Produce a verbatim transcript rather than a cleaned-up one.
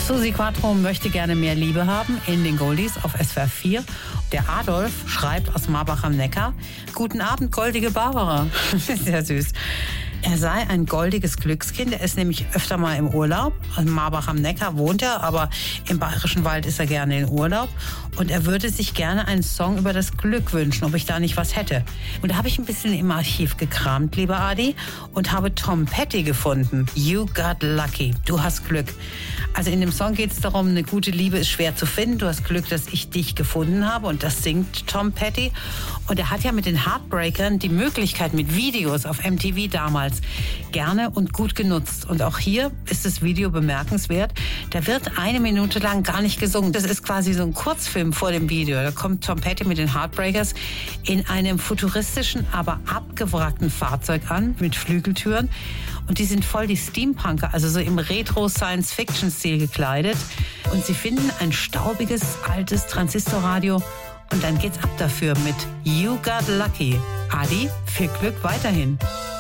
Susi Quattro möchte gerne mehr Liebe haben in den Goldies auf S W R vier. Der Adolf schreibt aus Marbach am Neckar: Guten Abend, goldige Barbara. Sehr süß. Er sei ein goldiges Glückskind. Er ist nämlich öfter mal im Urlaub. In Marbach am Neckar wohnt er, aber im Bayerischen Wald ist er gerne in Urlaub. Und er würde sich gerne einen Song über das Glück wünschen, ob ich da nicht was hätte. Und da habe ich ein bisschen im Archiv gekramt, lieber Adi, und habe Tom Petty gefunden. You got lucky. Du hast Glück. Also in dem Song geht es darum, eine gute Liebe ist schwer zu finden. Du hast Glück, dass ich dich gefunden habe. Und das singt Tom Petty. Und er hat ja mit den Heartbreakern die Möglichkeit mit Videos auf M T V damals gerne und gut genutzt. Und auch hier ist das Video bemerkenswert. Da wird eine Minute lang gar nicht gesungen. Das ist quasi so ein Kurzfilm vor dem Video. Da kommt Tom Petty mit den Heartbreakers in einem futuristischen, aber abgewrackten Fahrzeug an, mit Flügeltüren. Und die sind voll die Steampunker, also so im Retro-Science-Fiction-Stil gekleidet. Und sie finden ein staubiges, altes Transistorradio. Und dann geht's ab dafür mit You Got Lucky. Adi, viel Glück weiterhin.